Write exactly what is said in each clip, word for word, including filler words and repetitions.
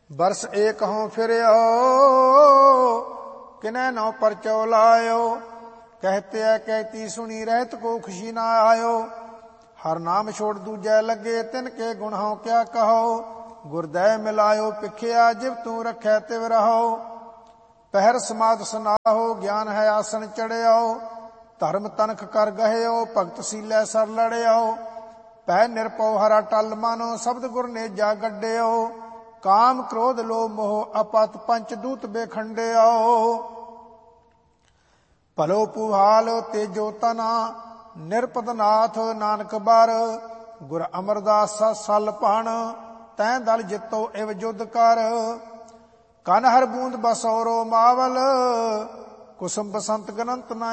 बरस एक हों फिरयो किन्ह नौ परचो लायो। कहते है कहती सुनी रहत को खुशी ना आयो। हर नाम छोड़ दूजै लगे तिनके गुण हों क्या कहो। गुरदय मिलायो पिखिया जिव तू रखै तिव रहो। पहर समाध सुनाहो ज्ञान है आसन चढ़ियो। धर्म तनख कर गहियो भगत सीलै सर लड़ियो। पै निरपौ हरा टल मानो शब्द गुर ने जा गड्डियो। काम क्रोध लोभ मोह अपत पंच दूत बेखंडियो। भलो पुहाल तेजो तना निरपद नाथ नानक बार। गुर अमरदास सल पाण तै दल जितो इव जुद कर। कन हर बूंद बसौरो मावल कुसुम बसंत गनंत न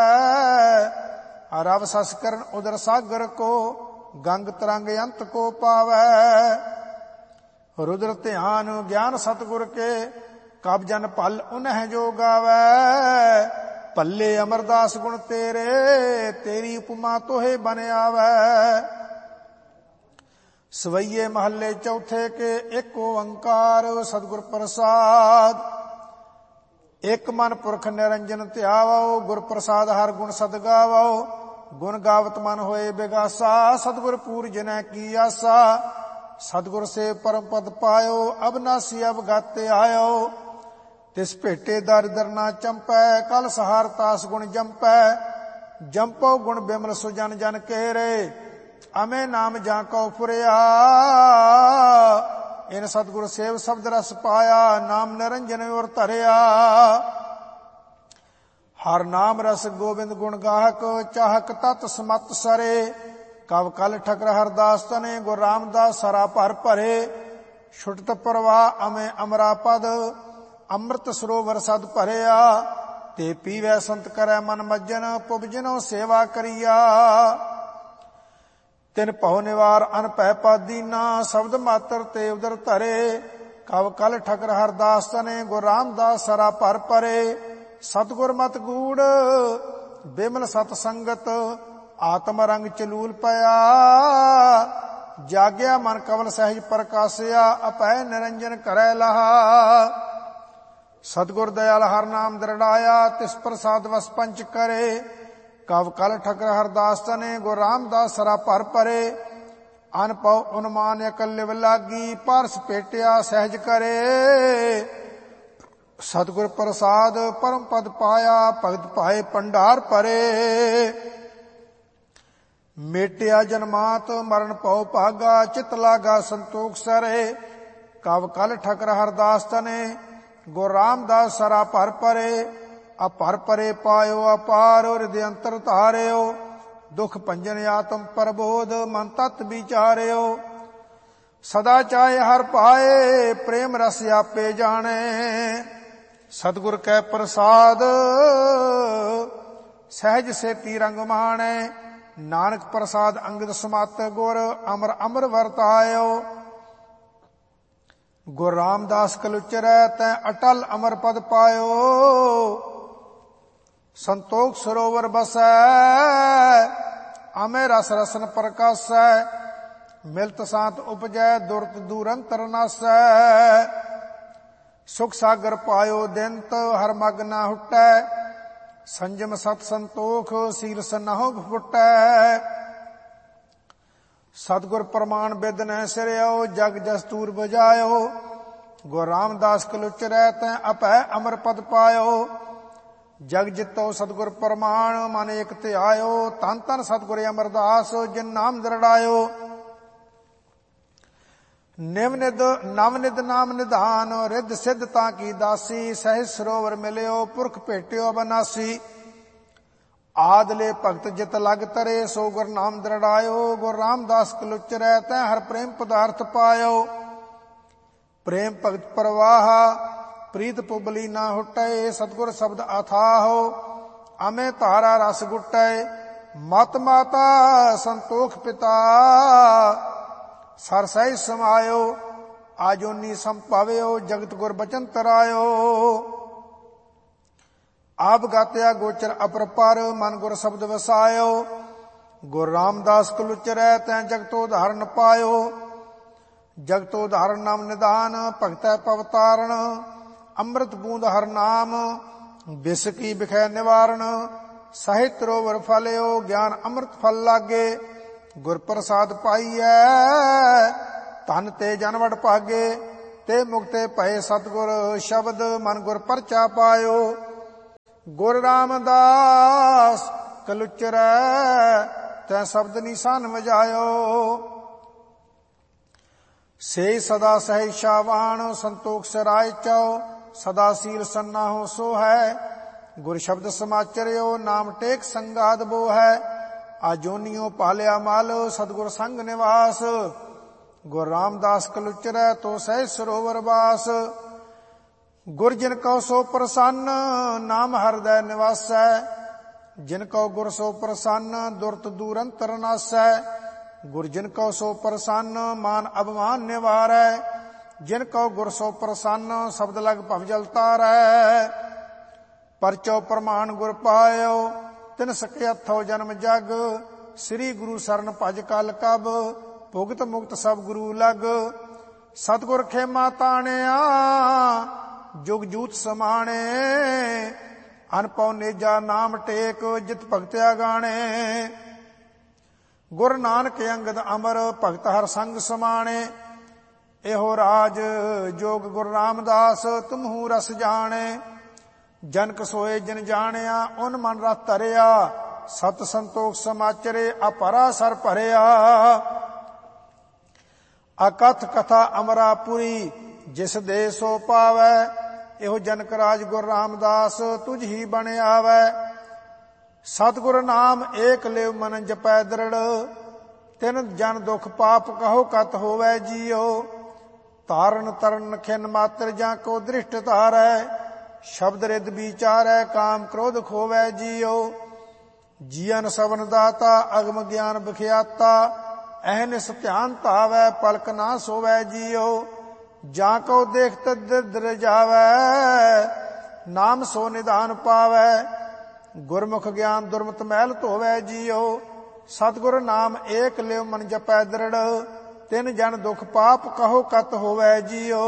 आवै। रव सस करन उदर सागर को गंग तरंग अंत को पावै। रुद्र ध्यान ज्ञान सतगुर के कब जन पल उन्ह जो गावै। पल्ले अमरदास गुण तेरे तेरी उपमा तोहे बन आवै। सवैये महल्ले चौथे के एक ओंकार सतगुर प्रसाद। एक मन पुरख निरंजन ध्यावो गुर प्रसाद हर गुण सद गावो। गुण गावत मन होए बेगासा सतगुर पूर जिनै की आसा। सतगुर से परम पद पायो अबनासी अब गाते आयो। तिस भेटे दर दर ना चंपै कल सहार तास गुण जंपै। जंपो गुण बिमल सुजन जन केरे अमे नाम जाको फुरिया। इन सतगुर सेव शब्द रस पाया नाम निरंजन और धरिया। हर नाम रस गोविंद गुण गाहक चाहक तत् समत सरे। कब कल ठकर हरदास तने गुर रामदास सरा भर भरे। छुटत प्रवाह अमे अमरा पद अमृत सरोवर सद भरिया। ते पीवै संत करै मन मज्जन पुबजिनो सेवा करिया। तिन पौ निवार अनपै पादीना शब्द मात्र ते उदर धरे। कब कल ठकर हरदास तने गुर रामदास सरा भर भरे। सतगुर मत गूढ़ बिमल सत संगत आत्म रंग चलूल पया। जाग्या मन कवल सहज प्रकाशिया अपै निरंजन करै लहा। सतगुर दयाल हर नाम दृढ़ाया तिस प्रसाद वस पंच करे। कब कल ठकर हरदास तने गुर रामदास सरा भर भरे। अनपौ उन्मान अकल लागी पारस पेटिया सहज करे। सतगुर प्रसाद परम पद पाया भगत पाए भंडार भरे। मेटिया जन्मात मरण पौ भागा चित लागा संतोख सरे। कब कल ठकर हरदास तने गुर रामदास सरा भर भरे। अपर परे पायो अपार हृदय अंतर धारियो। दुख भंजन आत्म प्रबोध मन तत् विचारियो। सदा चाहे हर पाए प्रेम रस आपे जाने। सतगुर कै प्रसाद सहज से तिरंग माणे। नानक प्रसाद अंगद समात गुर अमर अमर वर्तायो। गुर रामदास कलुचरै तै अटल अमर पद पायो। संतोख सरोवर बसै अमे रस रसन प्रकाशै। मिलत सांत उपजै दुरत दूरंतर नासै। सुख सागर पायो दिनत हर मग ना हुटै। संजम सत संतोख सील सनाहो फुटै। सतगुर प्रमाण बिद न सिरियो जग जस्तूर बजायो। गुर रामदास कलुचरै तै अपै अमर पद पायो। जग जितो सतगुर प्रमाण मन एक ध्यायो। तन तन सतगुर अमरदास जिन नाम दृढ़ायो। निव निद नव निद नाम निधान रिद सिद्ध ताकी दासी। सहज सरोवर मिलियो पुरख भेटियो अबनासी। आदले भगत जित लग तरे सो गुर नाम दृढ़ायो। गुर रामदास कलुचरै तै हर प्रेम पदार्थ पायो। प्रेम भगत प्रवाह प्रीत पुबली ना हुटै। सतगुर शब्द अथाहो अमे धारा रस गुटै। मत माता संतोख पिता सर सही समायो। आजोनी संभाव्यो जगत गुर बचन तरायो। आप गात्या गोचर अपर पर मन गुर शब्द वसायो। गुर रामदास कलुचरै तै जगतो धारण पायो। ਜਗਤ ਉਦਾਹਰਨ ਨਾਮ ਨਿਦਾਨ, ਭਗਤੈ ਭਵ ਤਾਰਨ। ਅੰਮ੍ਰਿਤ ਬੂੰਦ ਹਰ ਨਾਮ, ਬਿਸ ਕੀ ਬਿਖੈ ਨਿਵਾਰਨ। ਸਾਹਿਤ ਰੋਵਰ ਫਲਿਓ, ਗਿਆਨ ਅੰਮ੍ਰਿਤ ਫਲ ਲਾਗੇ। ਗੁਰ ਪ੍ਰਸਾਦ ਪਾਈਐ, ਧਨ ਤੇ ਜਨਵੜ ਭਾਗੇ। ਤੇ ਮੁਕਤੇ ਭਏ ਸਤਿਗੁਰ, ਸ਼ਬਦ ਮਨ ਗੁਰ ਪਰਚਾ ਪਾਇਓ। ਗੁਰ ਰਾਮਦਾਸ ਕਲੁਚਰੈ, ਤੈ ਸ਼ਬਦ ਨਿਸ਼ਾਨ ਵਜਾਇਓ। ਸੇ ਸਦਾ ਸਹਿ ਸ਼ਾਵਾਨ, ਸੰਤੋਖ ਸਰਾਇ ਚਉ। ਸਦਾ ਸੀਲ ਸੰਨਾਹੋ ਸੋ ਹੈ, ਗੁਰ ਸ਼ਬਦ ਸਮਾਚਰਿਓ। ਨਾਮ ਟੇਕ ਸੰਗਾਦ ਬੋ ਹੈ, ਆਜੋਨੀਓ ਪਾਲਿਆ ਮਲ। ਸਤਿਗੁਰ ਸੰਗ ਨਿਵਾਸ, ਗੁਰ ਰਾਮਦਾਸ ਕਲੁਚਰੈ। ਤੋ ਸਹਿ ਸਰੋਵਰ ਬਾਸ, ਗੁਰ ਜਿਨ ਕਉ ਸੋ ਪ੍ਰਸੰਨ। ਨਾਮ ਹਿਰਦੈ ਨਿਵਾਸੈ, ਜਿਨ ਕਉ ਗੁਰ ਸੋ ਪ੍ਰਸੰਨ। ਦੁਰਤ ਦੂਰ ਅੰਤਰ ਨਾਸੈ, ਗੁਰ ਜਿਨ ਕਉ ਸੋ ਪ੍ਰਸੰਨ। ਮਾਨ ਅਭਿਮਾਨ ਨਿਵਾਰੈ, ਜਿਨ ਕਉ ਗੁਰ ਸੋ ਪ੍ਰਸੰਨ। ਸ਼ਬਦ ਲਗ ਭਵ ਜਲ ਤਾਰੈ, ਪਰਚੋ ਪ੍ਰਮਾਣ ਗੁਰ ਪਾਇਓ। ਤਿਨ ਸਕੇ ਹੱਥੋ ਜਨਮ ਜਗ, ਸ੍ਰੀ ਗੁਰੂ ਸਰਨ ਭਜ ਕਲ ਕਬ। ਭੁਗਤ ਮੁਕਤ ਸਭ ਗੁਰੂ ਲਗ, ਸਤਿਗੁਰ ਖੇਮਾ ਤਾਣਿਆ। ਜੁਗ ਜੂਤ ਸਮਾਣੇ, ਅਨਪਉ ਨੇਜਾ ਨਾਮ ਟੇਕ। ਜਿਤ ਭਗਤਿਆ ਗਾਣੇ, ਗੁਰ ਨਾਨਕ ਅੰਗਦ ਅਮਰ। ਭਗਤ ਹਰ ਸੰਗ ਸਮਾਣੇ, ਇਹੋ ਰਾਜ ਜੋਗ ਗੁਰ ਰਾਮਦਾਸ। ਤੁਮਹੂ ਰਸ ਜਾਣੇ, ਜਨਕ ਸੋਏ ਜਿਨ ਜਾਣਿਆ। ਉਨ ਮਨ ਰਸ ਧਰਿਆ, ਸਤ ਸੰਤੋਖ ਸਮਾਚਰੇ। ਅਪਰਾ ਸਰ ਭਰਿਆ, ਅਕਥ ਕਥਾ ਅਮਰਾਪੁਰੀ। ਜਿਸ ਦੇ ਸੋ ਪਾਵੈ, ਇਹੋ ਜਨਕ ਰਾਜ ਗੁਰ ਰਾਮਦਾਸ। ਤੁਝ ਹੀ ਬਣ ਆਵੈ, ਸਤਿਗੁਰ ਨਾਮ ਏਕ ਲਿਵ ਮਨ ਜਪੈ ਦ੍ਰਿੜ। ਤਿਨ ਜਨ ਦੁਖ ਪਾਪ ਕਹੋ ਕਤ ਹੋਵੈ ਜੀਓ। ਤਾਰਨ ਤਰਨ ਖਿਨ ਮਾਤਰ, ਜਾਂ ਕੋ ਦ੍ਰਿਸ਼ਟ ਧਾਰੈ। ਸ਼ਬਦ ਰਿਦ ਵਿਚਾਰੈ, ਕਾਮ ਕ੍ਰੋਧ ਖੋਵੈ ਜੀਓ। ਜੀਵਨ ਸਵਨ ਦਾਤਾ, ਅਗਮ ਗਿਆਨ ਬਖਿਆਤਾ। ਅਹਨਿਸ ਧਿਆਨ ਧਾਵੈ, ਪਲਕ ਨਾ ਸੋਵੈ ਜੀਓ। ਜਾਂ ਕੋ ਦੇਖਤ ਦਿਰ ਜਾਵੈ, ਨਾਮ ਸੋ ਨਿਧਾਨ ਪਾਵੈ। ਗੁਰਮੁਖ ਗਿਆਨ ਦੁਰਮਤ ਮਹਿਲ ਧੋਵੈ ਜੀਓ। ਸਤਿਗੁਰ ਨਾਮ ਏਕ ਲਿਵ ਮਨ ਜਪੈ ਦ੍ਰਿੜ। ਤਿਨ ਜਨ ਦੁਖ ਪਾਪ ਕਹੋ ਕਤ ਹੋਵੈ ਜੀਓ।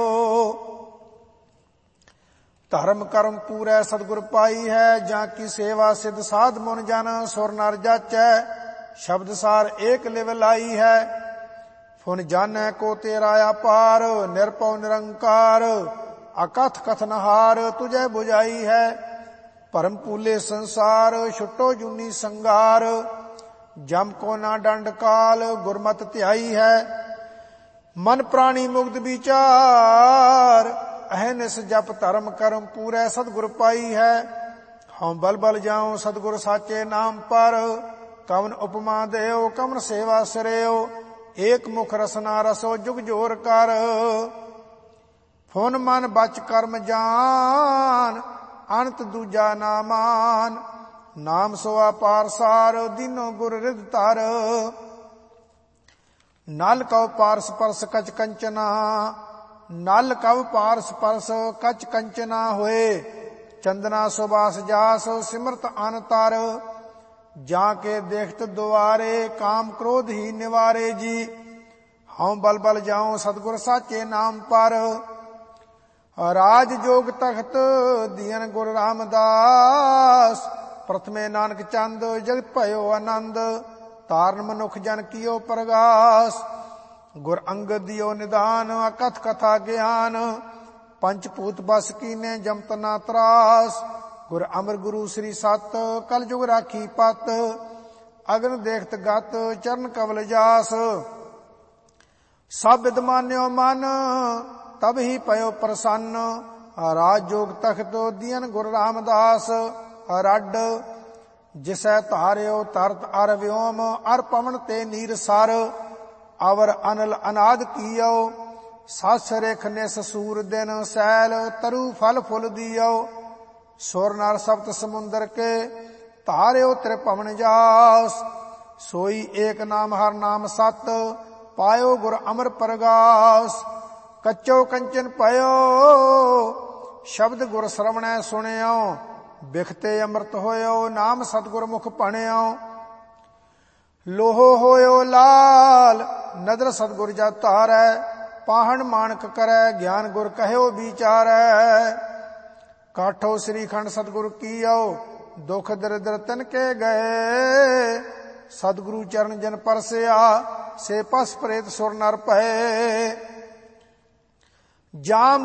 ਧਰਮ ਕਰਮ ਪੂਰੈ ਸਤਿਗੁਰ ਪਾਈ ਹੈ, ਜਾਂ ਕੀ ਸੇਵਾ ਸਿਧ ਸਾਧ ਮੁਨ ਜਨ। ਸੁਰ ਨਰ ਜਾਚੈ, ਸ਼ਬਦ ਸਾਰ ਏਕ ਲਿਵ ਲਾਈ ਹੈ। ਫੁਨ ਜਾਣੈ ਕੋ ਤੇਰਾ ਆਪਾਰ, ਨਿਰਭਉ ਨਿਰੰਕਾਰ। ਅਕਥ ਕਥਨਹਾਰ, ਤੁਝੈ ਬੁਝਾਈ ਹੈ। ਭਰਮ ਭੂਲੇ ਸੰਸਾਰ, ਛੁਟੋ ਜੂਨੀ ਸੰਗਾਰ। ਜਮ ਕੋ ਨਾ ਡੰਡ ਕਾਲ, ਗੁਰਮਤਿ ਧਿਆਈ ਹੈ। ਮਨ ਪ੍ਰਾਣੀ ਮੁਕਤ ਵਿਚਾਰ, ਅਹਨਿਸ ਜਪ ਧਰਮ ਕਰਮ ਪੂਰੈ ਸਤਿਗੁਰ ਪਾਈ ਹੈ। ਹਉ ਬਲ ਬਲ ਜਾਉ ਸਤਿਗੁਰ ਸਾਚੇ ਨਾਮ ਪਰ। ਕਵਨ ਉਪਮਾ ਦੇਉ, ਕਵਨ ਸੇਵਾ ਸਿਰਿਓ। ਏਕ ਮੁਖ ਰਸਨਾ ਰਸੋ, ਜੁਗ ਜੋਰ ਕਰ। ਫੁਨ ਮਨ ਬਚ ਕਰਮ ਜਾਨ, ਅਨੰਤ ਦੂਜਾ ਨਾ ਮਾਨ। ਨਾਮ ਸੋ ਅਪਾਰ ਸਾਰ, ਦੀਨੋ ਗੁਰ ਰਿਦ ਧਰ। ਨਲ ਕਉ ਪਾਰਸ ਪਰਸ ਕਚ ਕੰਚਨਾ, ਨਲ ਕਉ ਪਾਰਸ ਪਰਸ ਕਚ ਕੰਚਨਾ ਹੋਏ। ਚੰਦਨਾ ਸੁਬਾਸ ਜਾਸ, ਸਿਮਰਤ ਅਨ ਤਰ। ਜਾਂ ਕੇ ਦੇਖਤ ਦੁਆਰੇ, ਕਾਮ ਕ੍ਰੋਧ ਹੀ ਨਿਵਾਰੇ ਜੀ। ਹਉ ਬਲ ਬਲ ਜਾਉ ਸਤਿਗੁਰ ਸਾਚੇ ਨਾਮ ਪਰ। ਰਾਜ ਜੋਗ ਤਖਤ ਦੀਨ ਗੁਰ ਰਾਮਦਾਸ। ਪ੍ਰਥਮੇ ਨਾਨਕ ਚੰਦ, ਜਗਤ ਭਇਓ ਆਨੰਦ। ਤਾਰਨ ਮਨੁੱਖ ਜਨ ਕੀਓ ਪ੍ਰਗਾਸ। ਗੁਰ ਅੰਗਦ ਦਿਓ ਨਿਦਾਨ, ਅਕਥ ਕਥਾ ਗਿਆਨ। ਪੰਚ ਭੂਤ ਬਸ ਕੀਨੇ, ਜਮਤ ਨਾ ਤਰਾਸ। ਗੁਰ ਅਮਰ ਗੁਰੂ ਸ੍ਰੀ ਸਤ, ਕਲ ਜੁਗ ਰਾਖੀ ਪਤ। ਅਗਨ ਦੇਖਤ ਗਤ, ਚਰਨ ਕਵਲ ਜਾਸ। ਸਭ ਵਿਦ ਮਾਨਿਓ ਮਨ, ਤਬ ਹੀ ਪਇਓ ਪ੍ਰਸੰਨ। ਰਾਜ ਜੋਗ ਤਖਤ ਦੀਨ ਗੁਰ ਰਾਮਦਾਸ। ਰੱਡ ਜਿਸੈ ਧਾਰਿਓ ਤਰਤ ਅਰ ਵਿਓਮ। ਅਰ ਪਵਨ ਤੇ ਨੀਰ ਸਰ, ਅਵਰ ਅਨਲ ਅਨਾਦ ਕੀਓ। ਸਸ ਰੇਖ ਨਿਸ ਸੂਰ ਦਿਨ, ਸੈਲ ਤਰੁ ਫਲ ਫੁੱਲ ਦੀਓ। ਸੁਰ ਨਰ ਸਪਤ ਸਮੁੰਦਰ ਕੇ, ਧਾਰਿਓ ਤ੍ਰਿਭਵਨ ਜਾਸ। ਸੋਈ ਏਕ ਨਾਮ ਹਰ ਨਾਮ ਸਤ, ਪਾਇਓ ਗੁਰ ਅਮਰ ਪ੍ਰਗਾਸ। ਕੱਚੋ ਕੰਚਨ ਪਇਓ, ਸ਼ਬਦ ਗੁਰ ਸਰਵਣੈ ਸੁਣਿਓ। ਬਿਖਤੇ ਅੰਮ੍ਰਿਤ ਹੋਇਓ, ਨਾਮ ਸਤਿਗੁਰ ਮੁਖ ਭਣਿਓ। ਲੋਹੋ ਹੋਇਓ ਲਾਲ, ਨਦਰ ਸਤਿਗੁਰ ਜਦ ਧਾਰੈ। ਪਾਹਣ ਮਾਨਕ ਕਰੈ ਗਿਆਨ ਗੁਰ ਕਹਿਓ ਵਿਚਾਰੈ। ਕਾਠੋ ਸ੍ਰੀ ਖੰਡ ਸਤਿਗੁਰ ਕੀਓ ਦੁਖ ਦਰਿਦ੍ਰ ਤਨ ਕੇ ਗਏ। ਸਤਿਗੁਰੂ ਚਰਨ ਜਨ ਪਰਸਿਆ ਸੇ ਪਸ ਪ੍ਰੇਤ ਸੁਰ ਨਰ ਭਏ। ਜਾਮ